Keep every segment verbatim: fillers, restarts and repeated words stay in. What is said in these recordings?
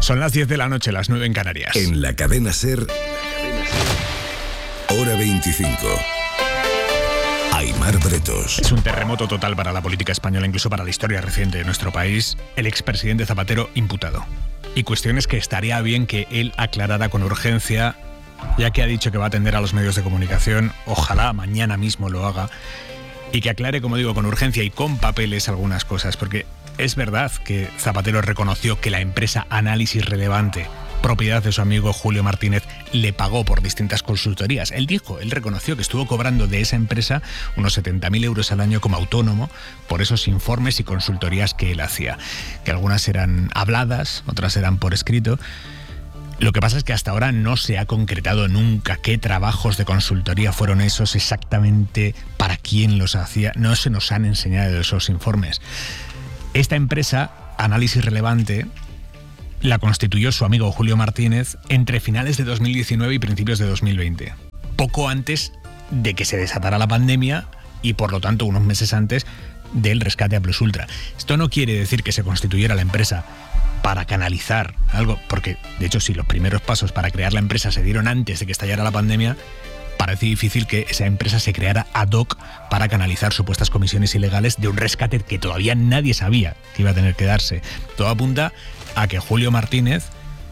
Son las diez de la noche, las nueve en Canarias. En la cadena SER, hora veinticinco. Aimar Bretos. Es un terremoto total para la política española, incluso para la historia reciente de nuestro país. El expresidente Zapatero imputado. Y cuestiones que estaría bien que él aclarara con urgencia, ya que ha dicho que va a atender a los medios de comunicación. Ojalá mañana mismo lo haga. Y que aclare, como digo, con urgencia y con papeles algunas cosas, porque es verdad que Zapatero reconoció que la empresa Análisis Relevante, propiedad de su amigo Julio Martínez, le pagó por distintas consultorías. Él dijo, él reconoció que estuvo cobrando de esa empresa unos setenta mil euros al año como autónomo por esos informes y consultorías que él hacía, que algunas eran habladas, otras eran por escrito. Lo que pasa es que hasta ahora no se ha concretado nunca qué trabajos de consultoría fueron esos, exactamente para quién los hacía. No se nos han enseñado esos informes. Esta empresa, Análisis Relevante, la constituyó su amigo Julio Martínez entre finales de dos mil diecinueve y principios de dos mil veinte. Poco antes de que se desatara la pandemia y, por lo tanto, unos meses antes del rescate a Plus Ultra. Esto no quiere decir que se constituyera la empresa para canalizar algo, porque de hecho si los primeros pasos para crear la empresa se dieron antes de que estallara la pandemia, parece difícil que esa empresa se creara ad hoc para canalizar supuestas comisiones ilegales de un rescate que todavía nadie sabía que iba a tener que darse. Todo apunta a que Julio Martínez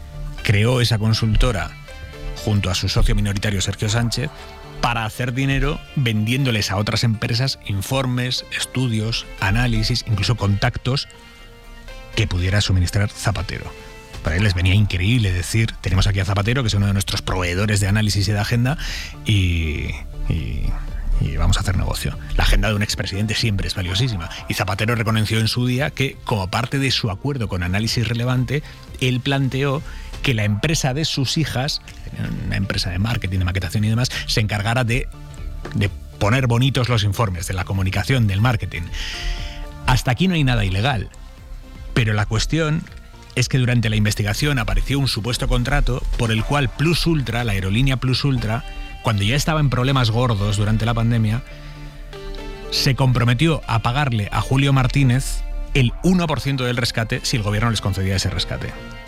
creó esa consultora junto a su socio minoritario Sergio Sánchez para hacer dinero vendiéndoles a otras empresas informes, estudios, análisis, incluso contactos que pudiera suministrar Zapatero. Para él les venía increíble decir, tenemos aquí a Zapatero, que es uno de nuestros proveedores de análisis y de agenda, y, y, y vamos a hacer negocio. La agenda de un expresidente siempre es valiosísima. Y Zapatero reconoció en su día que, como parte de su acuerdo con Análisis Relevante, él planteó que la empresa de sus hijas, una empresa de marketing, de maquetación y demás, se encargara de, de poner bonitos los informes, de la comunicación, del marketing. Hasta aquí no hay nada ilegal. Pero la cuestión es que durante la investigación apareció un supuesto contrato por el cual Plus Ultra, la aerolínea Plus Ultra, cuando ya estaba en problemas gordos durante la pandemia, se comprometió a pagarle a Julio Martínez el uno por ciento del rescate si el gobierno les concedía ese rescate.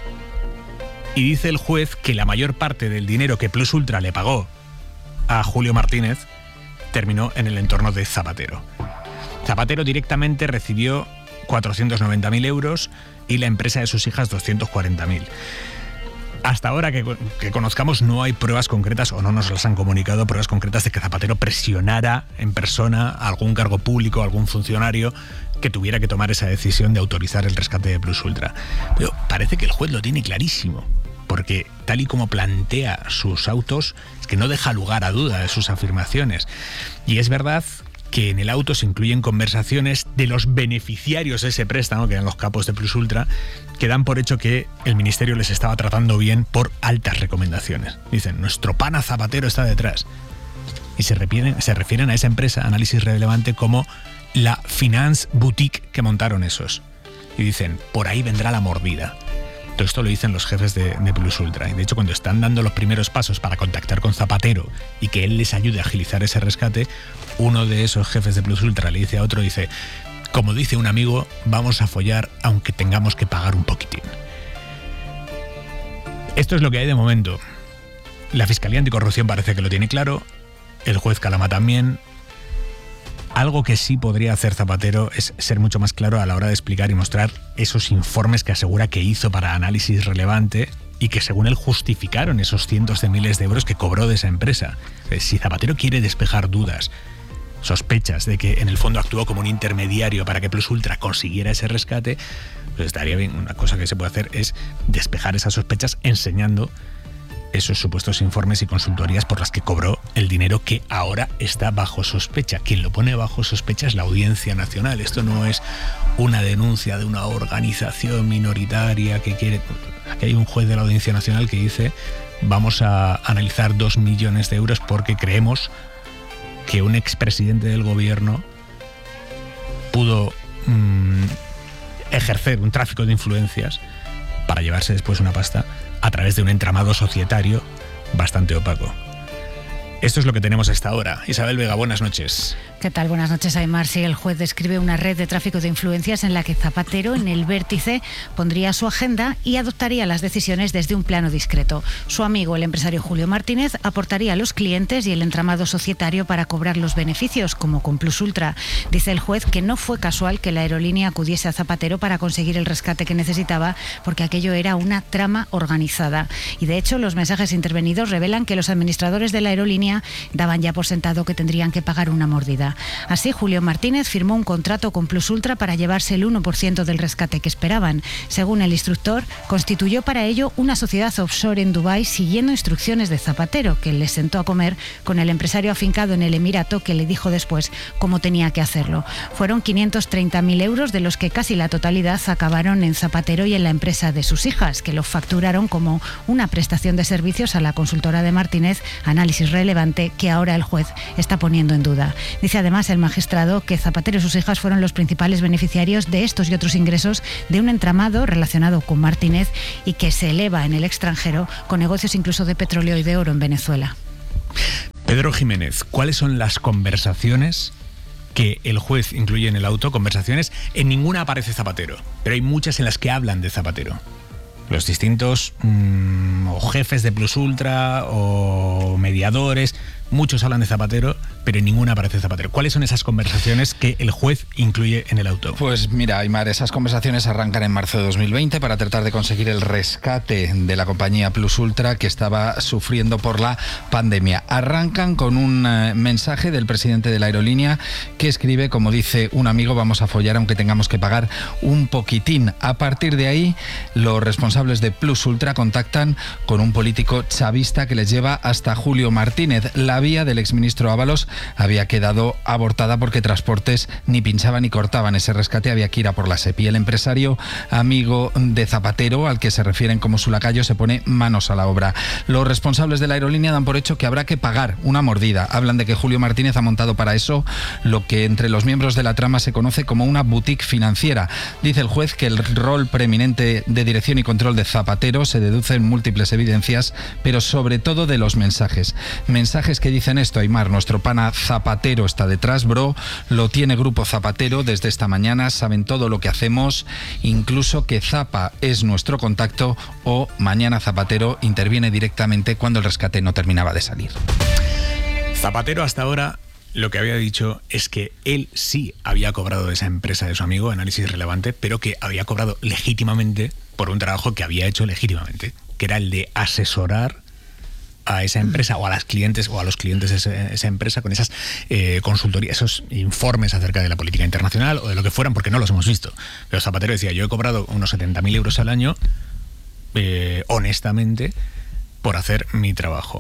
Y dice el juez que la mayor parte del dinero que Plus Ultra le pagó a Julio Martínez terminó en el entorno de Zapatero. Zapatero directamente recibió cuatrocientos noventa mil euros y la empresa de sus hijas doscientos cuarenta mil. Hasta ahora que, que conozcamos no hay pruebas concretas, o no nos las han comunicado, pruebas concretas de que Zapatero presionara en persona a algún cargo público, a algún funcionario que tuviera que tomar esa decisión de autorizar el rescate de Plus Ultra. Pero parece que el juez lo tiene clarísimo, porque tal y como plantea sus autos, es que no deja lugar a duda de sus afirmaciones. Y es verdad que en el auto se incluyen conversaciones de los beneficiarios de ese préstamo, que eran los capos de Plus Ultra, que dan por hecho que el ministerio les estaba tratando bien por altas recomendaciones. Dicen, nuestro pana Zapatero está detrás. Y se refieren, se refieren a esa empresa, Análisis Relevante, como la Finance Boutique que montaron esos. Y dicen, por ahí vendrá la mordida. Todo esto lo dicen los jefes de, de Plus Ultra. Y de hecho, cuando están dando los primeros pasos para contactar con Zapatero y que él les ayude a agilizar ese rescate, uno de esos jefes de Plus Ultra le dice a otro, dice, como dice un amigo, vamos a follar aunque tengamos que pagar un poquitín. Esto es lo que hay de momento. La Fiscalía Anticorrupción parece que lo tiene claro, el juez Calama también. Algo que sí podría hacer Zapatero es ser mucho más claro a la hora de explicar y mostrar esos informes que asegura que hizo para Análisis Relevante y que según él justificaron esos cientos de miles de euros que cobró de esa empresa. Si Zapatero quiere despejar dudas, sospechas de que en el fondo actuó como un intermediario para que Plus Ultra consiguiera ese rescate, pues estaría bien. Una cosa que se puede hacer es despejar esas sospechas enseñando esos supuestos informes y consultorías por las que cobró el dinero que ahora está bajo sospecha. Quien lo pone bajo sospecha es la Audiencia Nacional. Esto no es una denuncia de una organización minoritaria que quiere... Aquí hay un juez de la Audiencia Nacional que dice, vamos a analizar dos millones de euros porque creemos que un expresidente del gobierno pudo mmm, ejercer un tráfico de influencias para llevarse después una pasta a través de un entramado societario bastante opaco. Esto es lo que tenemos hasta ahora. Isabel Vega, buenas noches. ¿Qué tal? Buenas noches, Aymar. Sí, el juez describe una red de tráfico de influencias en la que Zapatero, en el vértice, pondría su agenda y adoptaría las decisiones desde un plano discreto. Su amigo, el empresario Julio Martínez, aportaría a los clientes y el entramado societario para cobrar los beneficios, como con Plus Ultra. Dice el juez que no fue casual que la aerolínea acudiese a Zapatero para conseguir el rescate que necesitaba, porque aquello era una trama organizada. Y de hecho, los mensajes intervenidos revelan que los administradores de la aerolínea daban ya por sentado que tendrían que pagar una mordida. Así, Julio Martínez firmó un contrato con Plus Ultra para llevarse el uno por ciento del rescate que esperaban. Según el instructor, constituyó para ello una sociedad offshore en Dubái siguiendo instrucciones de Zapatero, que le sentó a comer con el empresario afincado en el Emirato, que le dijo después cómo tenía que hacerlo. Fueron quinientos treinta mil euros, de los que casi la totalidad acabaron en Zapatero y en la empresa de sus hijas, que lo facturaron como una prestación de servicios a la consultora de Martínez, Análisis Relevante, que ahora el juez está poniendo en duda. Dice además el magistrado que Zapatero y sus hijas fueron los principales beneficiarios de estos y otros ingresos de un entramado relacionado con Martínez y que se eleva en el extranjero, con negocios incluso de petróleo y de oro en Venezuela. Pedro Jiménez, ¿cuáles son las conversaciones que el juez incluye en el auto? Conversaciones, en ninguna aparece Zapatero, pero hay muchas en las que hablan de Zapatero. Los distintos mmm, o jefes de Plus Ultra o mediadores, muchos hablan de Zapatero, pero en ninguna aparece Zapatero. ¿Cuáles son esas conversaciones que el juez incluye en el auto? Pues mira, Aymar, esas conversaciones arrancan en marzo de dos mil veinte para tratar de conseguir el rescate de la compañía Plus Ultra, que estaba sufriendo por la pandemia. Arrancan con un eh, mensaje del presidente de la aerolínea que escribe, como dice un amigo, vamos a follar aunque tengamos que pagar un poquitín. A partir de ahí, los responsables de Plus Ultra contactan con un político chavista que les lleva hasta Julio Martínez. La vía del exministro Ábalos había quedado abortada porque Transportes ni pinchaba ni cortaban ese rescate, había que ir a por la SEPI. El empresario amigo de Zapatero, al que se refieren como su lacayo, se pone manos a la obra. Los responsables de la aerolínea dan por hecho que habrá que pagar una mordida. Hablan de que Julio Martínez ha montado para eso lo que entre los miembros de la trama se conoce como una boutique financiera. Dice el juez que el rol preeminente de dirección y control de Zapatero se deduce en múltiples evidencias, pero sobre todo de los mensajes. Mensajes que dicen esto, Aymar: nuestro pana Zapatero está detrás, bro, lo tiene Grupo Zapatero desde esta mañana, saben todo lo que hacemos, incluso que Zapa es nuestro contacto, o mañana Zapatero interviene directamente cuando el rescate no terminaba de salir. Zapatero hasta ahora lo que había dicho es que él sí había cobrado de esa empresa de su amigo, Análisis Relevante, pero que había cobrado legítimamente por un trabajo que había hecho legítimamente, que era el de asesorar a esa empresa o a las clientes o a los clientes de esa, esa empresa con esas eh, consultorías, esos informes acerca de la política internacional o de lo que fueran, porque no los hemos visto. Pero Zapatero decía, yo he cobrado unos setenta mil euros al año, eh, honestamente, por hacer mi trabajo.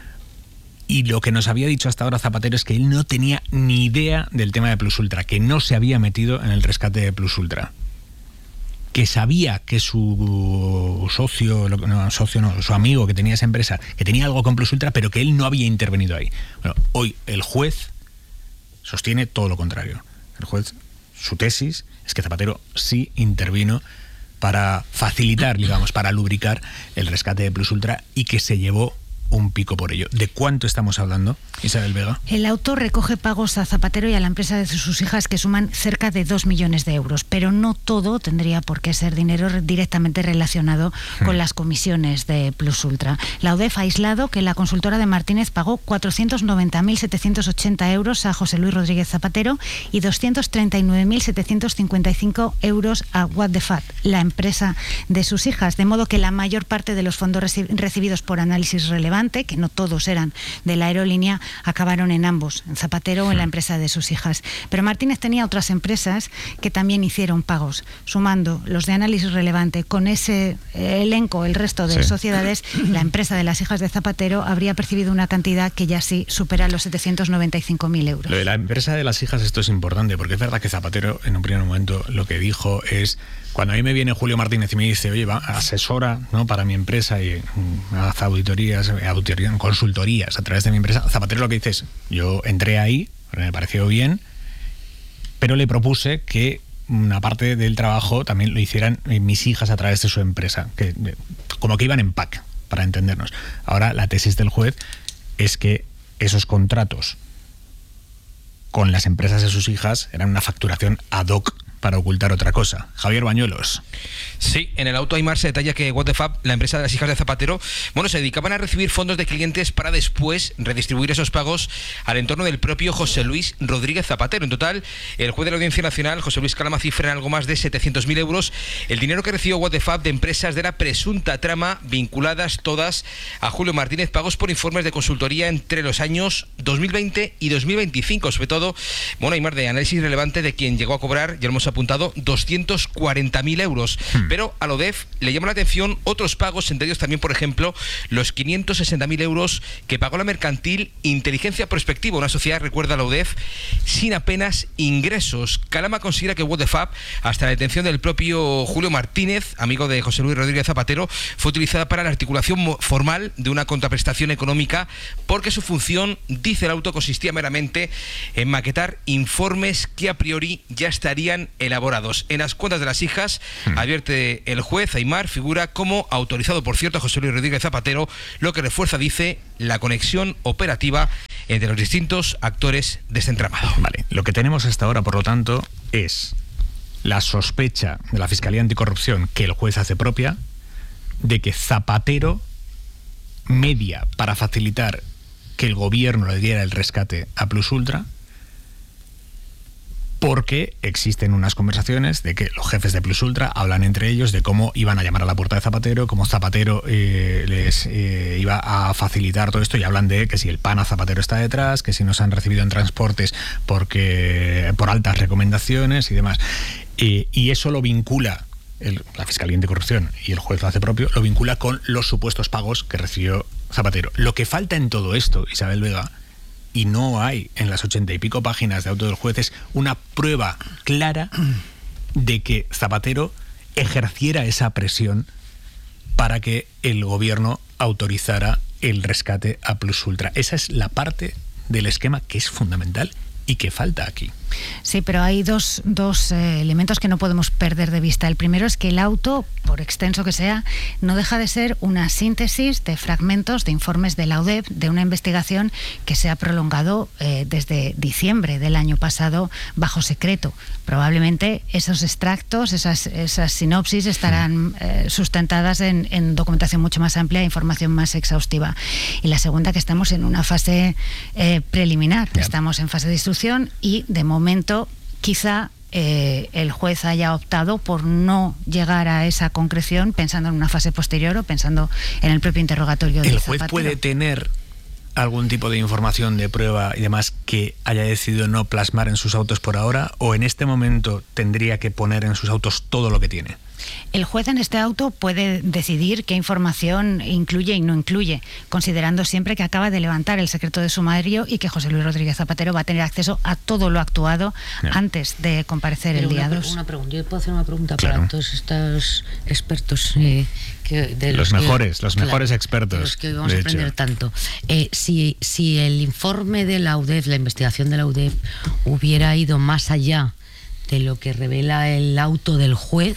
Y lo que nos había dicho hasta ahora Zapatero es que él no tenía ni idea del tema de Plus Ultra, que no se había metido en el rescate de Plus Ultra, que sabía que su socio, no, socio no, su amigo que tenía esa empresa, que tenía algo con Plus Ultra, pero que él no había intervenido ahí. Bueno, hoy el juez sostiene todo lo contrario. El juez, su tesis es que Zapatero sí intervino para facilitar, digamos, para lubricar el rescate de Plus Ultra y que se llevó un pico por ello. ¿De cuánto estamos hablando, Isabel Vega? El auto recoge pagos a Zapatero y a la empresa de sus hijas que suman cerca de dos millones de euros, pero no todo tendría por qué ser dinero directamente relacionado hmm. con las comisiones de Plus Ultra. La U D E F ha aislado que la consultora de Martínez pagó cuatrocientos noventa mil setecientos ochenta euros a José Luis Rodríguez Zapatero y doscientos treinta y nueve mil setecientos cincuenta y cinco euros a What the Fat, la empresa de sus hijas, de modo que la mayor parte de los fondos reci- recibidos por Análisis Relevante, que no todos eran de la aerolínea, acabaron en ambos, en Zapatero o en la empresa de sus hijas. Pero Martínez tenía otras empresas que también hicieron pagos, sumando los de Análisis Relevante con ese elenco, el resto de sí. sociedades, la empresa de las hijas de Zapatero habría percibido una cantidad que ya sí supera los setecientos noventa y cinco mil euros. Lo de la empresa de las hijas, esto es importante, porque es verdad que Zapatero en un primer momento lo que dijo es: cuando a mí me viene Julio Martínez y me dice, oye, va, asesora, ¿no?, para mi empresa y um, haz auditorías, auditorías, consultorías a través de mi empresa, Zapatero lo que dice es, yo entré ahí, me pareció bien, pero le propuse que una parte del trabajo también lo hicieran mis hijas a través de su empresa, que como que iban en pack, para entendernos. Ahora la tesis del juez es que esos contratos con las empresas de sus hijas eran una facturación ad hoc para ocultar otra cosa. Javier Bañuelos. Sí, en el auto Aimar se detalla que What the Fab, la empresa de las hijas de Zapatero, bueno, se dedicaban a recibir fondos de clientes para después redistribuir esos pagos al entorno del propio José Luis Rodríguez Zapatero. En total, el juez de la Audiencia Nacional, José Luis Calama, cifra en algo más de setecientos mil euros el dinero que recibió What the Fab de empresas de la presunta trama, vinculadas todas a Julio Martínez, pagos por informes de consultoría entre los años dos mil veinte y dos mil veinticinco. Sobre todo, bueno, Aimar, de análisis relevante de quien llegó a cobrar, ya lo hemos apuntado, doscientos cuarenta mil euros. Hmm. Pero a la O D E F le llama la atención otros pagos, entre ellos también, por ejemplo, los quinientos sesenta mil euros que pagó la mercantil Inteligencia Prospectiva, una sociedad, recuerda la O D E F, sin apenas ingresos. Calama considera que What the Fab, hasta la detención del propio Julio Martínez, amigo de José Luis Rodríguez Zapatero, fue utilizada para la articulación formal de una contraprestación económica, porque su función, dice el auto, consistía meramente en maquetar informes que a priori ya estarían elaborados. En las cuentas de las hijas, hmm. advierte el juez, Aimar, figura como autorizado, por cierto, a José Luis Rodríguez Zapatero, lo que refuerza, dice, la conexión operativa entre los distintos actores de este entramado. Vale, lo que tenemos hasta ahora, por lo tanto, es la sospecha de la Fiscalía Anticorrupción, que el juez hace propia, de que Zapatero media para facilitar que el gobierno le diera el rescate a Plus Ultra, porque existen unas conversaciones de que los jefes de Plus Ultra hablan entre ellos de cómo iban a llamar a la puerta de Zapatero, cómo Zapatero eh, les eh, iba a facilitar todo esto, y hablan de que si el PAN a Zapatero está detrás, que si no se han recibido en transportes porque por altas recomendaciones y demás. Eh, y eso lo vincula el, la Fiscalía Anticorrupción, y el juez lo hace propio, lo vincula con los supuestos pagos que recibió Zapatero. Lo que falta en todo esto, Isabel Vega, y no hay en las ochenta y pico páginas de auto del juez, es una prueba clara de que Zapatero ejerciera esa presión para que el gobierno autorizara el rescate a Plus Ultra. Esa es la parte del esquema que es fundamental y que falta aquí. Sí, pero hay dos, dos eh, elementos que no podemos perder de vista. El primero es que el auto, por extenso que sea, no deja de ser una síntesis de fragmentos de informes de la O D E F, de una investigación que se ha prolongado eh, desde diciembre del año pasado bajo secreto. Probablemente esos extractos, esas, esas sinopsis estarán eh, sustentadas en, en documentación mucho más amplia, información más exhaustiva. Y la segunda, que estamos en una fase eh, preliminar. Yeah. Estamos en fase de instrucción y, de momento, momento quizá eh, el juez haya optado por no llegar a esa concreción pensando en una fase posterior o pensando en el propio interrogatorio de ¿El Zapatero. juez puede tener algún tipo de información de prueba y demás que haya decidido no plasmar en sus autos por ahora, o en este momento tendría que poner en sus autos todo lo que tiene? El juez en este auto puede decidir qué información incluye y no incluye, considerando siempre que acaba de levantar el secreto de sumario y que José Luis Rodríguez Zapatero va a tener acceso a todo lo actuado yeah. antes de comparecer Pero el día una, dos. Una pregunta, yo puedo hacer una pregunta claro. para todos estos expertos. Eh, que de los, los mejores, que, los claro, mejores expertos. De los que hoy vamos a aprender hecho. tanto. Eh, si, si el informe de la O D E F, la investigación de la O D E F, hubiera ido más allá de lo que revela el auto del juez,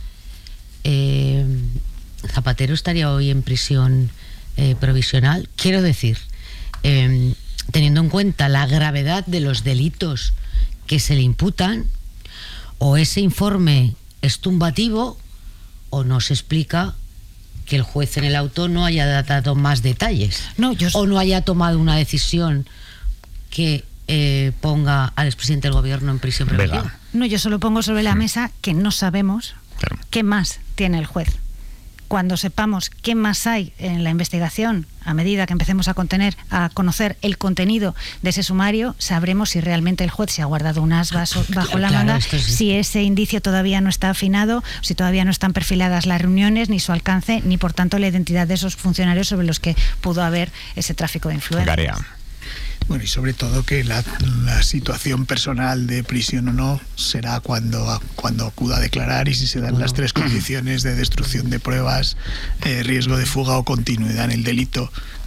Eh, Zapatero estaría hoy en prisión eh, provisional. Quiero decir, eh, teniendo en cuenta la gravedad de los delitos que se le imputan, o ese informe es tumbativo o no se explica que el juez en el auto no haya dado más detalles, no, yo... o no haya tomado una decisión que eh, ponga al expresidente del gobierno en prisión preventiva. No, yo solo pongo sobre la mesa que no sabemos claro. qué más tiene el juez. Cuando sepamos qué más hay en la investigación, a medida que empecemos a contener, a conocer el contenido de ese sumario, sabremos si realmente el juez se ha guardado un as bajo, bajo la claro, manga, sí. si ese indicio todavía no está afinado, si todavía no están perfiladas las reuniones, ni su alcance, ni por tanto la identidad de esos funcionarios sobre los que pudo haber ese tráfico de influencias. Garea. Bueno, y sobre todo que la, la situación personal de prisión o no será cuando, cuando acuda a declarar, y si se dan las tres condiciones de destrucción de pruebas, eh, riesgo de fuga o continuidad en el delito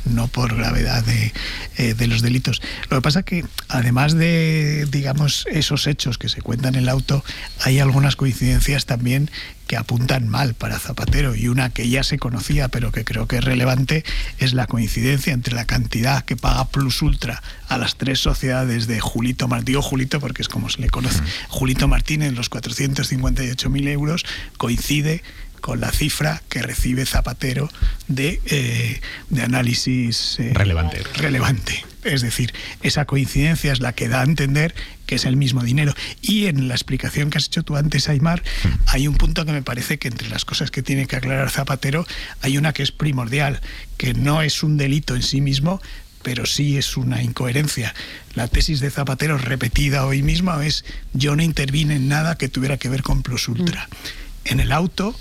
no por gravedad de, eh, de los delitos. Lo que pasa que, además de, digamos, esos hechos que se cuentan en el auto, hay algunas coincidencias también que apuntan mal para Zapatero, y una que ya se conocía pero que creo que es relevante es la coincidencia entre la cantidad que paga Plus Ultra a las tres sociedades de Julito Martínez, digo Julito porque es como se le conoce, Julito Martínez, los cuatrocientos cincuenta y ocho mil euros, coincide con la cifra que recibe Zapatero de, eh, de análisis eh, relevante. relevante. Es decir, esa coincidencia es la que da a entender que es el mismo dinero. Y en la explicación que has hecho tú antes, Aimar, mm. hay un punto que me parece que entre las cosas que tiene que aclarar Zapatero hay una que es primordial, que no es un delito en sí mismo, pero sí es una incoherencia. La tesis de Zapatero repetida hoy mismo es: yo no intervine en nada que tuviera que ver con Plus Ultra. Mm. En el auto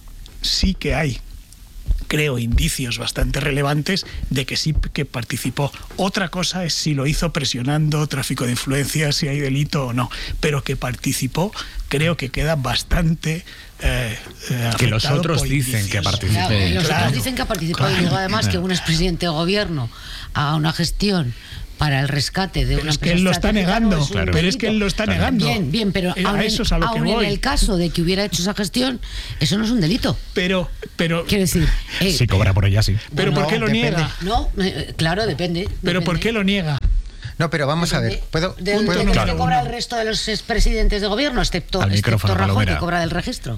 sí que hay, creo, indicios bastante relevantes de que sí que participó. Otra cosa es si lo hizo presionando, tráfico de influencias, si hay delito o no, pero que participó, creo que queda bastante eh, eh, que los otros dicen indicios. que participó. Claro, los Claro, otros dicen que participó, claro. y luego además que un expresidente de gobierno haga una gestión para el rescate de pero una es que empresa él lo está estratégica, negando, no es un claro. Pero es que él lo está delito. negando. Bien, bien, pero Eh, aún, a eso es a lo en, que aún voy. en el caso de que hubiera hecho esa gestión, eso no es un delito. Pero, pero, Quiero decir, eh, Si cobra por ella, sí. pero Bueno, ¿por qué lo depende. niega? no, eh, claro, depende. Pero depende. ¿por qué lo niega? No, pero vamos a ver. Depende ¿Puedo? de, punto de, número de lo que uno. cobra el resto de los expresidentes de gobierno, excepto, Al excepto micrófono, Rajoy, Palomera. que cobra del registro.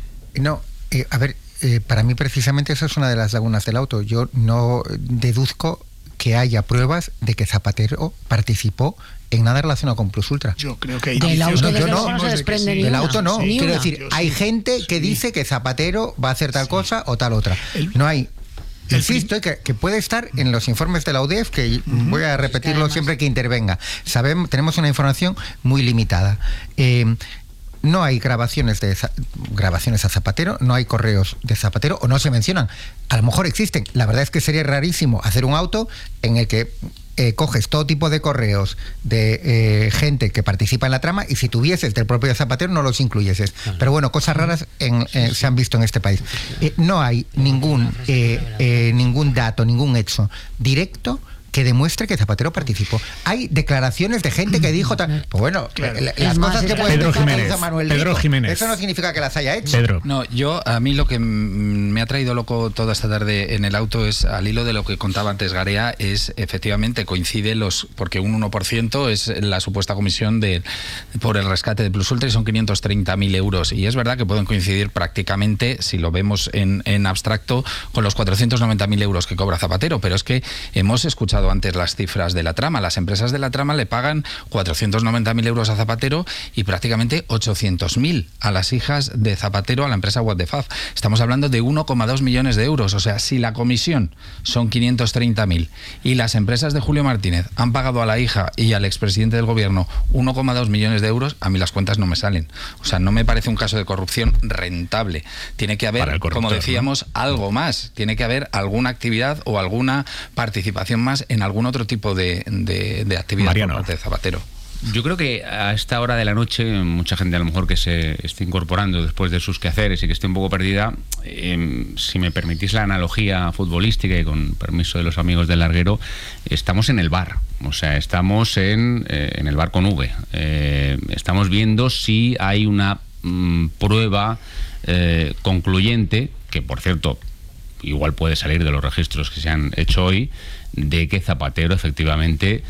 No, eh, a ver, eh, para mí precisamente eso es una de las lagunas del auto. Yo no deduzco que haya pruebas de que Zapatero participó en nada relacionado con Plus Ultra. Yo creo que hay Del indicios auto, desde luego, clarísimos no se de que desprende sí. ni Del una, auto no. ni Quiero una. decir, Yo hay sí, gente que sí. dice que Zapatero va a hacer tal Sí. cosa o tal otra. El- No hay. el Insisto, que, que puede estar en los informes de la U D E F, que voy a repetirlo además- siempre que intervenga. Sabemos, tenemos una información muy limitada. Eh, no hay grabaciones de Za- grabaciones a Zapatero, no hay correos de Zapatero, o no se mencionan. A lo mejor existen. La verdad es que sería rarísimo hacer un auto en el que eh, coges todo tipo de correos de eh, gente que participa en la trama, y si tuvieses del propio Zapatero no los incluyeses. Pero bueno, cosas raras en, eh, se han visto en este país. Eh, no hay ningún, eh, eh, ningún dato, ningún hecho directo que demuestre que Zapatero participó. Hay declaraciones de gente que dijo tal, pues bueno, Claro. la- Es las más, cosas es que que puede Pedro decir Jiménez, Manuel Pedro Rico, Jiménez. eso no significa que las haya hecho. Pedro. No, yo, a mí lo que mm, me ha traído loco toda esta tarde en el auto es, al hilo de lo que contaba antes Garea, es efectivamente coincide los, porque un uno por ciento es la supuesta comisión de por el rescate de Plus Ultra y son quinientos treinta mil euros. Y es verdad que pueden coincidir prácticamente, si lo vemos en, en abstracto, con los cuatrocientos noventa mil euros que cobra Zapatero. Pero es que hemos escuchado antes las cifras de la trama. Las empresas de la trama le pagan cuatrocientos noventa mil euros a Zapatero y prácticamente ochocientos mil a las hijas de Zapatero, a la empresa What the Fuck. Estamos hablando de uno coma dos millones de euros. O sea, si la comisión son quinientos treinta mil y las empresas de Julio Martínez han pagado a la hija y al expresidente del gobierno uno coma dos millones de euros, a mí las cuentas no me salen. O sea, no me parece un caso de corrupción rentable. Tiene que Para haber, el corruptor, como decíamos, ¿no? algo más. Tiene que haber alguna actividad o alguna participación más en algún otro tipo de, de, de actividad Mariano. por parte de Zapatero. Yo creo que a esta hora de la noche, mucha gente a lo mejor que se esté incorporando después de sus quehaceres y que esté un poco perdida, eh, si me permitís la analogía futbolística y con permiso de los amigos del larguero, estamos en el bar, o sea, estamos en, eh, en el bar con V. Eh, estamos viendo si hay una mm, prueba eh, concluyente, que por cierto, igual puede salir de los registros que se han hecho hoy, de que Zapatero efectivamente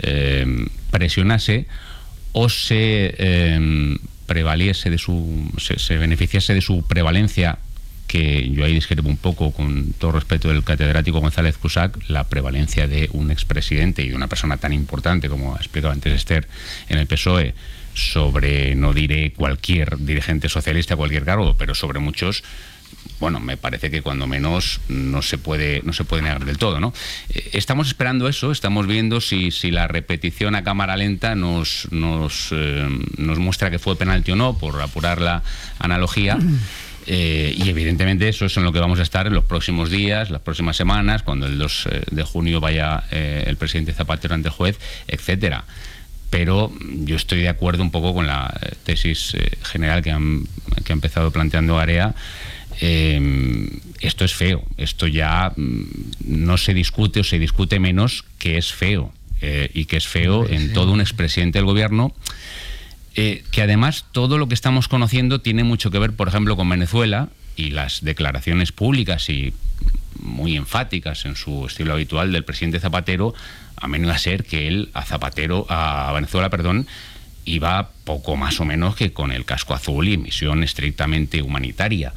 eh, presionase o se eh, prevaliese de su se, se beneficiase de su prevalencia, que yo ahí discrepo un poco, con todo respeto del catedrático González Cusack, la prevalencia de un expresidente y de una persona tan importante como ha explicado antes Esther en el P S O E sobre, no diré cualquier dirigente socialista, cualquier cargo, pero sobre muchos. Bueno, me parece que cuando menos no se puede no se puede negar del todo, ¿no? Eh, estamos esperando eso, estamos viendo si, si la repetición a cámara lenta nos nos, eh, nos muestra que fue penalti o no, por apurar la analogía. Eh, y evidentemente eso es en lo que vamos a estar en los próximos días, las próximas semanas, cuando el dos de junio vaya eh, el presidente Zapatero ante el juez, etcétera. Pero yo estoy de acuerdo un poco con la tesis eh, general que, han, que ha empezado planteando Garea. Eh, esto es feo, esto ya mm, no se discute o se discute menos que es feo, eh, y que es feo sí, en sí. todo un expresidente del gobierno, eh, que además todo lo que estamos conociendo tiene mucho que ver, por ejemplo, con Venezuela, y las declaraciones públicas y muy enfáticas en su estilo habitual del presidente Zapatero han venido a ser que él a Zapatero, a Venezuela, perdón, iba poco más o menos que con el casco azul y misión estrictamente humanitaria.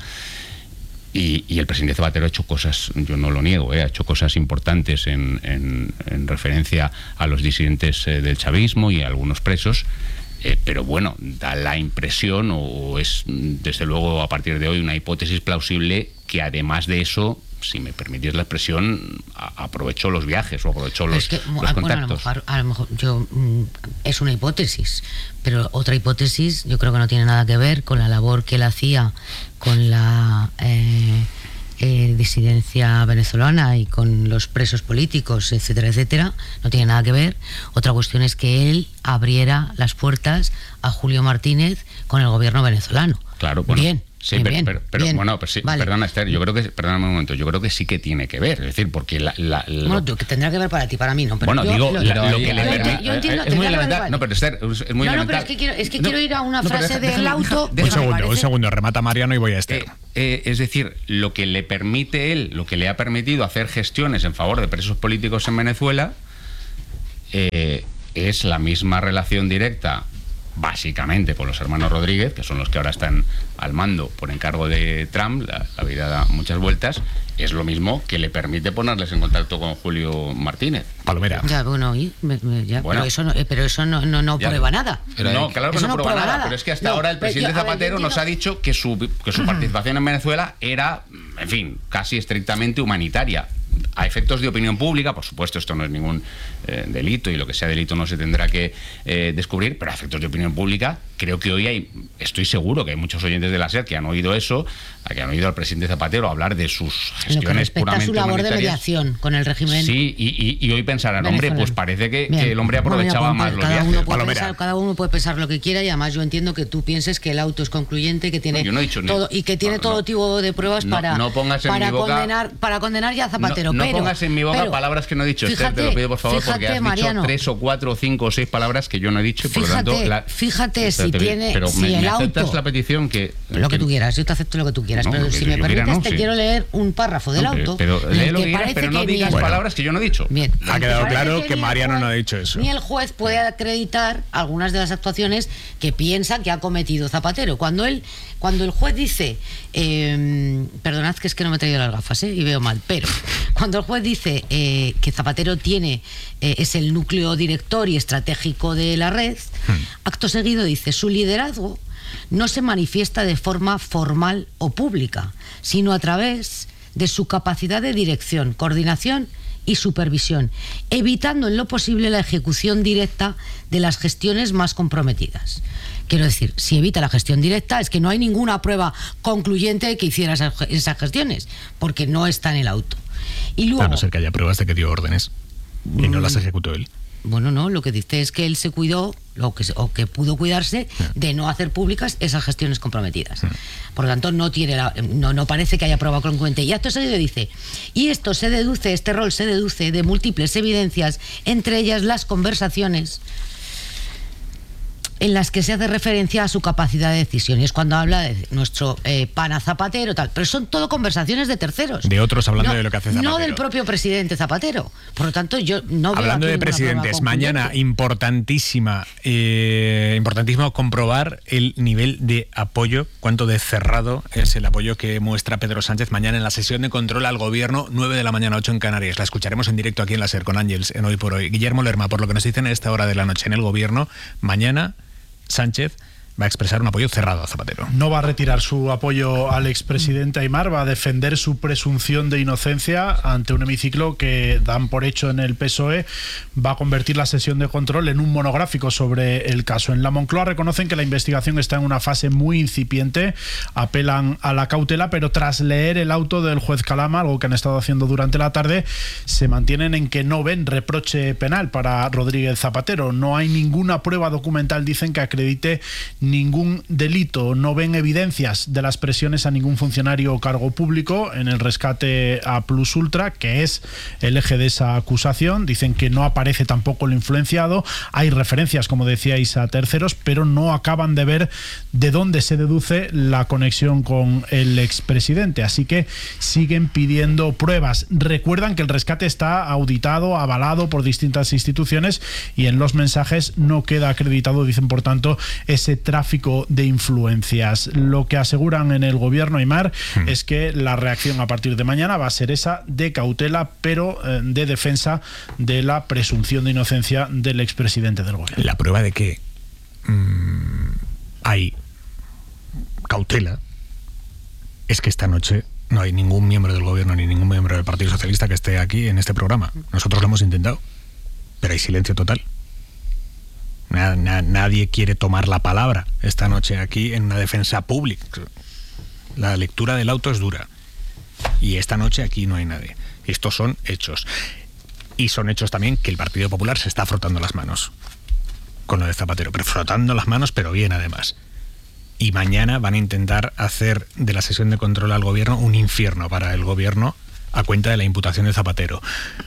Y, y el presidente Zapatero ha hecho cosas, yo no lo niego, ¿eh? ha hecho cosas importantes en, en, en referencia a los disidentes eh, del chavismo y a algunos presos, eh, pero bueno, da la impresión, o es desde luego a partir de hoy una hipótesis plausible, que además de eso, si me permitís la expresión, a, aprovechó los viajes o aprovechó los, es que, los bueno, contactos. A lo mejor, a lo mejor yo, mm, es una hipótesis, pero otra hipótesis yo creo que no tiene nada que ver con la labor que él hacía con la eh, eh, disidencia venezolana y con los presos políticos, etcétera, etcétera. No tiene nada que ver. Otra cuestión es que él abriera las puertas a Julio Martínez con el gobierno venezolano. Claro, bueno. Bien. Sí, bien, pero, bien, pero, pero bien. bueno, pero sí, Vale. perdona Esther, yo creo que, perdóname un momento, yo creo que sí que tiene que ver, es decir, porque la... la, la bueno, lo... que tendrá que ver para ti, para mí no, pero bueno, yo, digo, lo, lo, lo, lo que le permite... Yo entiendo, es muy elemental, no, pero Esther, es muy no, elemental. No, pero es que quiero, es que no, quiero ir a una no, frase deja, del déjame, auto... Deja, un segundo, parece... un segundo, remata Mariano y voy a Esther. Eh, eh, es decir, lo que le permite él, lo que le ha permitido hacer gestiones en favor de presos políticos en Venezuela, eh, es la misma relación directa, básicamente con los hermanos Rodríguez, que son los que ahora están al mando por encargo de Trump, la, la vida da muchas vueltas, es lo mismo que le permite ponerles en contacto con Julio Martínez. Palomera. Ya, bueno, y, ya, bueno. pero eso no, pero eso no, no, no prueba nada. Pero no, claro que no, no prueba, prueba nada, pero es que hasta no, ahora el presidente yo, Zapatero ver, nos ha dicho que su, que su participación en Venezuela era, en fin, casi estrictamente humanitaria. A efectos de opinión pública, por supuesto, esto no es ningún eh, delito y lo que sea delito no se tendrá que eh, descubrir, pero a efectos de opinión pública, creo que hoy hay, estoy seguro que hay muchos oyentes de la SER que han oído eso, que han oído al presidente Zapatero hablar de sus gestiones lo que respecta puramente a su labor humanitarias. De mediación con el régimen. Sí, y, y, y hoy pensarán, hombre, pues parece que, que el hombre aprovechaba bueno, más pues, los cada viajes. Uno puede pensar, cada uno puede pensar lo que quiera, y además yo entiendo que tú pienses que el auto es concluyente, que tiene no, yo no he dicho todo ni, y que tiene no, todo no, tipo de pruebas no, para no pongas en para mi boca, condenar para condenar ya a Zapatero. No, no pero, pongas en mi boca pero, palabras que no he dicho, fíjate, Esther, te lo pido por favor, fíjate, porque has Mariano, dicho tres o cuatro o cinco o seis palabras que yo no he dicho, y por fíjate, lo tanto la, fíjate si te, tiene pero si me, el me auto, aceptas la petición que lo que, que tú quieras, yo te acepto lo que tú quieras, no, pero si me permites no, te sí. quiero leer un párrafo del no, auto. Pero, pero léelo que que quieras, pero no que digas bueno, palabras que yo no he dicho. Bien, ha quedado claro que, que Mariano juez, no ha dicho eso. Ni el juez puede acreditar algunas de las actuaciones que piensa que ha cometido Zapatero. Cuando él, cuando el juez dice, eh, perdonad que es que no me he traído las gafas eh, y veo mal, pero cuando el juez dice eh, que Zapatero tiene eh, es el núcleo director y estratégico de la red, hmm. acto seguido dice, su liderazgo no se manifiesta de forma formal o pública, sino a través de su capacidad de dirección, coordinación y supervisión, evitando en lo posible la ejecución directa de las gestiones más comprometidas. Quiero decir, si evita la gestión directa es que no hay ninguna prueba concluyente de que hiciera esas, esas gestiones, porque no está en el auto. Y luego, a no ser que haya pruebas de que dio órdenes y no las ejecutó él. Bueno, no, lo que dice es que él se cuidó, o que, o que pudo cuidarse de no hacer públicas esas gestiones comprometidas. Por lo tanto, no tiene la, no, no parece que haya prueba concluente. Y acto seguido dice, y esto se deduce, este rol se deduce de múltiples evidencias, entre ellas las conversaciones en las que se hace referencia a su capacidad de decisión, y es cuando habla de nuestro eh, pana Zapatero, tal, pero son todo conversaciones de terceros. De otros hablando no, de lo que hace Zapatero. No del propio presidente Zapatero. Por lo tanto, yo no veo hablando de presidentes, mañana importantísima, eh, importantísimo comprobar el nivel de apoyo, cuánto de cerrado es el apoyo que muestra Pedro Sánchez mañana en la sesión de control al gobierno, nueve de la mañana, ocho en Canarias. La escucharemos en directo aquí en la SER con Ángels en Hoy por Hoy. Guillermo Lerma, por lo que nos dicen a esta hora de la noche en el gobierno, mañana Sánchez va a expresar un apoyo cerrado a Zapatero. No va a retirar su apoyo al expresidente Aimar, va a defender su presunción de inocencia ante un hemiciclo que dan por hecho en el P S O E. Va a convertir la sesión de control en un monográfico sobre el caso. En la Moncloa reconocen que la investigación está en una fase muy incipiente, apelan a la cautela, pero tras leer el auto del juez Calama, algo que han estado haciendo durante la tarde, se mantienen en que no ven reproche penal para Rodríguez Zapatero. No hay ninguna prueba documental, dicen, que acredite ningún delito, no ven evidencias de las presiones a ningún funcionario o cargo público en el rescate a Plus Ultra, que es el eje de esa acusación. Dicen que no aparece tampoco el influenciado. Hay referencias, como decíais, a terceros, pero no acaban de ver de dónde se deduce la conexión con el expresidente. Así que siguen pidiendo pruebas. Recuerdan que el rescate está auditado, avalado por distintas instituciones y en los mensajes no queda acreditado, dicen, por tanto, ese tráfico de influencias. Lo que aseguran en el gobierno, Aimar, hmm. es que la reacción a partir de mañana va a ser esa de cautela, pero eh, de defensa de la presunción de inocencia del expresidente del gobierno. La prueba de que mmm, hay cautela es que esta noche no hay ningún miembro del gobierno ni ningún miembro del Partido Socialista que esté aquí en este programa. Nosotros lo hemos intentado, pero hay silencio total. Na, na, nadie quiere tomar la palabra esta noche aquí en una defensa pública. La lectura del auto es dura. Y esta noche aquí no hay nadie. Estos son hechos. Y son hechos también que el Partido Popular se está frotando las manos con lo de Zapatero, pero frotando las manos, pero bien además. Y mañana van a intentar hacer de la sesión de control al gobierno un infierno para el gobierno a cuenta de la imputación de Zapatero.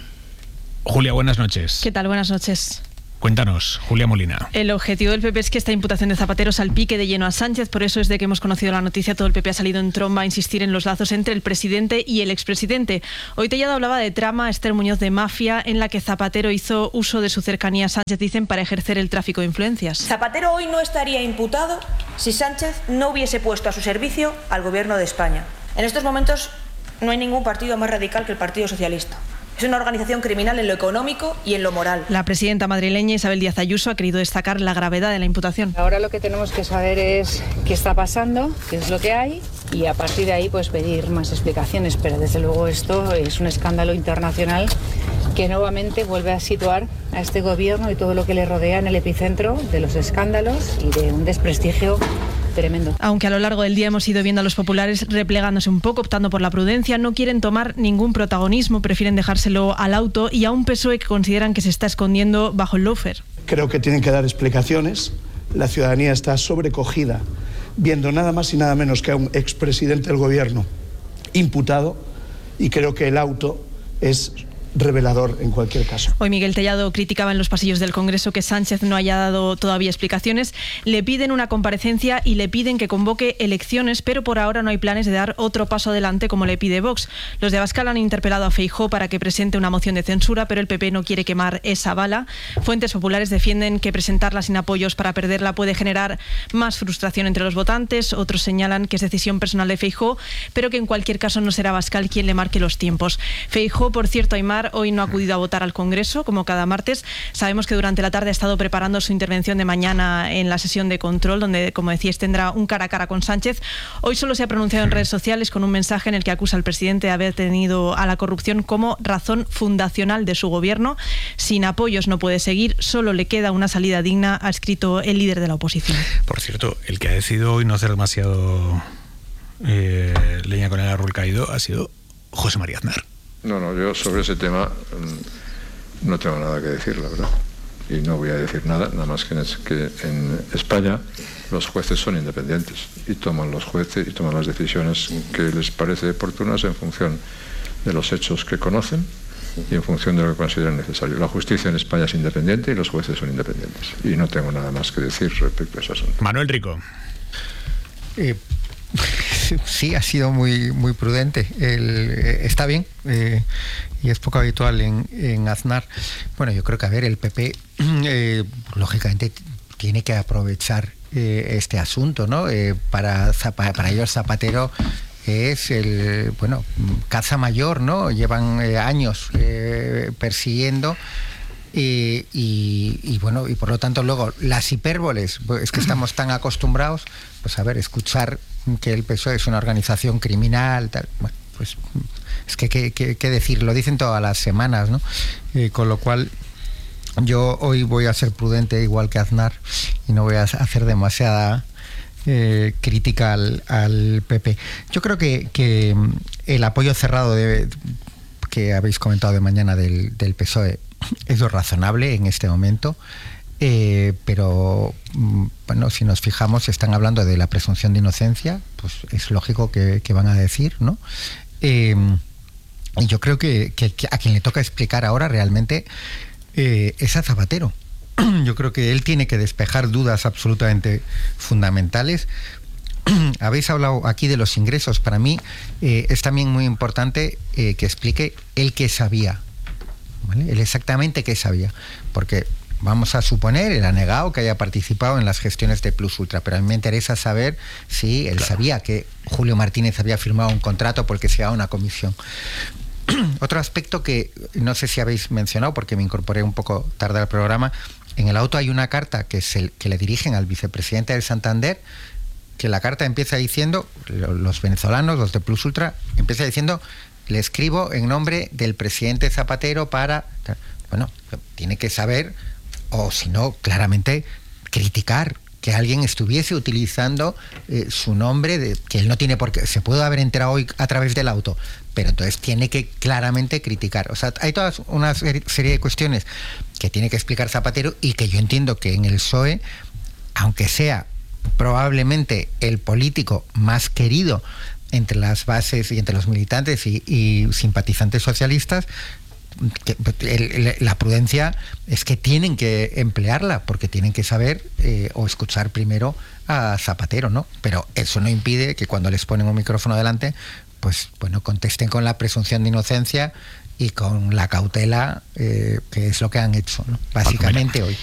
Julia, buenas noches. ¿Qué tal? Buenas noches. Cuéntanos, Julia Molina. El objetivo del P P es que esta imputación de Zapatero salpique de lleno a Sánchez, por eso desde que hemos conocido la noticia todo el P P ha salido en tromba a insistir en los lazos entre el presidente y el expresidente. Hoy Tellado hablaba de trama, Esther Muñoz de mafia, en la que Zapatero hizo uso de su cercanía a Sánchez, dicen, para ejercer el tráfico de influencias. Zapatero hoy no estaría imputado si Sánchez no hubiese puesto a su servicio al gobierno de España. En estos momentos no hay ningún partido más radical que el Partido Socialista. Es una organización criminal en lo económico y en lo moral. La presidenta madrileña Isabel Díaz Ayuso ha querido destacar la gravedad de la imputación. Ahora lo que tenemos que saber es qué está pasando, qué es lo que hay, y a partir de ahí pues pedir más explicaciones. Pero desde luego esto es un escándalo internacional que nuevamente vuelve a situar a este gobierno y todo lo que le rodea en el epicentro de los escándalos y de un desprestigio tremendo. Aunque a lo largo del día hemos ido viendo a los populares replegándose un poco, optando por la prudencia, no quieren tomar ningún protagonismo, prefieren dejárselo al auto y a un P S O E que consideran que se está escondiendo bajo el lawfare. Creo que tienen que dar explicaciones. La ciudadanía está sobrecogida viendo nada más y nada menos que a un expresidente del gobierno imputado, y creo que el auto es revelador en cualquier caso. Hoy Miguel Tellado criticaba en los pasillos del Congreso que Sánchez no haya dado todavía explicaciones. Le piden una comparecencia y le piden que convoque elecciones, pero por ahora no hay planes de dar otro paso adelante como le pide Vox. Los de Abascal han interpelado a Feijóo para que presente una moción de censura, pero el P P no quiere quemar esa bala. Fuentes populares defienden que presentarla sin apoyos para perderla puede generar más frustración entre los votantes. Otros señalan que es decisión personal de Feijóo, pero que en cualquier caso no será Abascal quien le marque los tiempos. Feijóo, por cierto, Aimar, hoy no ha acudido a votar al Congreso, como cada martes. Sabemos que durante la tarde ha estado preparando su intervención de mañana en la sesión de control, donde, como decíais, tendrá un cara a cara con Sánchez. Hoy solo se ha pronunciado en redes sociales con un mensaje en el que acusa al presidente de haber tenido a la corrupción como razón fundacional de su gobierno. Sin apoyos no puede seguir, solo le queda una salida digna, ha escrito el líder de la oposición. Por cierto, el que ha decidido hoy no hacer demasiado eh, leña con el árbol caído ha sido José María Aznar. No, no, yo sobre ese tema no tengo nada que decir, la verdad. Y no voy a decir nada, nada más que en, que en España los jueces son independientes y toman los jueces y toman las decisiones que les parece oportunas en función de los hechos que conocen y en función de lo que consideran necesario. La justicia en España es independiente y los jueces son independientes. Y no tengo nada más que decir respecto a ese asunto. Manuel Rico. Eh, Sí, ha sido muy muy prudente. El, eh, está bien eh, y es poco habitual en, en Aznar. Bueno, yo creo que, a ver, el P P eh, lógicamente tiene que aprovechar eh, este asunto, ¿no? Eh, para, para ellos Zapatero es el, bueno, caza mayor, ¿no? Llevan eh, años eh, persiguiendo. Y, y, y bueno, y por lo tanto luego las hipérboles, pues es que estamos tan acostumbrados, pues a ver, escuchar que el P S O E es una organización criminal, tal, bueno, pues es que qué decir, lo dicen todas las semanas, ¿no? Eh, con lo cual yo hoy voy a ser prudente igual que Aznar y no voy a hacer demasiada eh, crítica al, al P P. Yo creo que, que el apoyo cerrado de, que habéis comentado de mañana del, del P S O E es lo razonable en este momento. Eh, pero bueno, si nos fijamos, están hablando de la presunción de inocencia, pues es lógico que, que van a decir, ¿no? Eh, y yo creo que, que, que a quien le toca explicar ahora realmente eh, es a Zapatero. Yo creo que él tiene que despejar dudas absolutamente fundamentales. Habéis hablado aquí de los ingresos. Para mí eh, es también muy importante eh, que explique él qué sabía, ¿vale? Él exactamente qué sabía, porque vamos a suponer, él ha negado que haya participado en las gestiones de Plus Ultra, pero a mí me interesa saber si él claro. sabía que Julio Martínez había firmado un contrato porque se daba una comisión. Otro aspecto que no sé si habéis mencionado, porque me incorporé un poco tarde al programa, en el auto hay una carta que, se, que le dirigen al vicepresidente del Santander, que la carta empieza diciendo, los venezolanos, los de Plus Ultra, empieza diciendo, le escribo en nombre del presidente Zapatero para... Bueno, tiene que saber, o si no, claramente criticar que alguien estuviese utilizando eh, su nombre, de, que él no tiene por qué, se puede haber enterado hoy a través del auto, pero entonces tiene que claramente criticar. O sea, hay toda una serie de cuestiones que tiene que explicar Zapatero y que yo entiendo que en el P S O E, aunque sea probablemente el político más querido entre las bases y entre los militantes y, y simpatizantes socialistas, que el, el, la prudencia es que tienen que emplearla porque tienen que saber eh, o escuchar primero a Zapatero, ¿no? Pero eso no impide que cuando les ponen un micrófono delante, pues bueno, contesten con la presunción de inocencia y con la cautela, eh, que es lo que han hecho, ¿no? Básicamente hoy.